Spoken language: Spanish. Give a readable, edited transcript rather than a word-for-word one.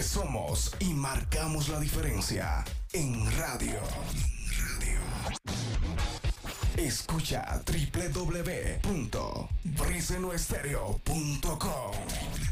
somos y marcamos la diferencia en radio. Escucha www.brisenoestereo.com.